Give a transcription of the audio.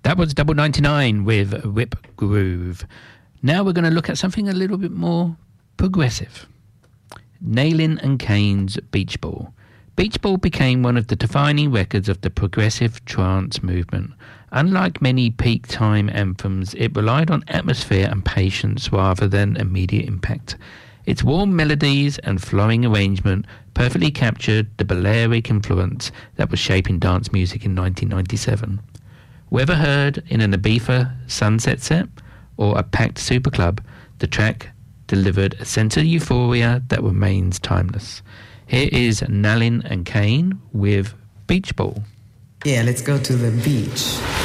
That was Double 99 with Whip Groove. Now we're going to look at something a little bit more progressive. Nalin and Kane's Beach Ball. Beach Ball became one of the defining records of the progressive trance movement. Unlike many peak time anthems, it relied on atmosphere and patience rather than immediate impact. Its warm melodies and flowing arrangement perfectly captured the Balearic influence that was shaping dance music in 1997. Whether heard in an Ibiza sunset set or a packed super club, the track delivered a sense of euphoria that remains timeless. Here is Nalin and Kane with Beach Ball. Yeah, let's go to the beach.